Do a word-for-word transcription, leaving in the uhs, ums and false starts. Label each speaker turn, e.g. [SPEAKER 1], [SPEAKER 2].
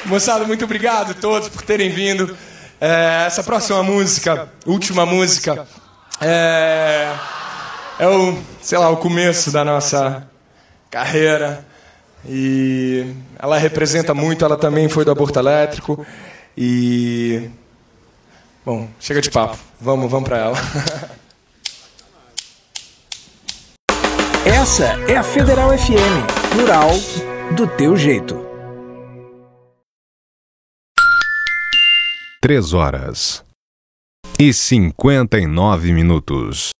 [SPEAKER 1] Moçada, muito obrigado a todos por terem vindo. É, essa próxima música, última música, é, é o, sei lá, o começo da nossa carreira. E ela representa muito, ela também foi do aborto elétrico. E... Bom, chega de papo. Vamos, vamos pra ela.
[SPEAKER 2] Essa é a Federal F M, plural, do teu jeito.
[SPEAKER 3] Três horas e cinquenta e nove minutos.